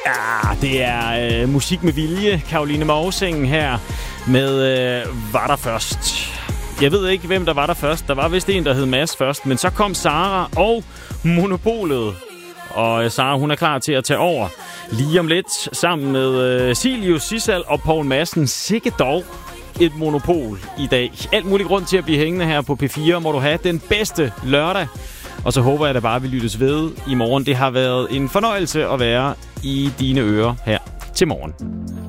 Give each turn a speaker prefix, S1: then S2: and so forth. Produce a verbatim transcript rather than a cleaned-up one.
S1: Ja, det er øh, musik med vilje. Caroline Mousing her med øh, Var der først. Jeg ved ikke, hvem der var der først. Der var vist en, der hed Mads først. Men så kom Sara og Monopolet. Og øh, Sara, hun er klar til at tage over lige om lidt sammen med øh, Silius, Sissal og Poul Madsen. Sikke dog et monopol i dag. Alt muligt grund til at blive hængende her på P fire. Må du have den bedste lørdag. Og så håber jeg da bare, at vi lyttes ved i morgen. Det har været en fornøjelse at være i dine ører her til morgen.